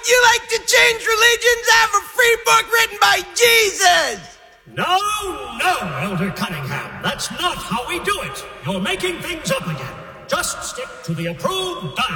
You like to change religions? I have a free book written by Jesus! No, Elder Cunningham. That's not how we do it. You're making things up again. Just stick to the approved diet.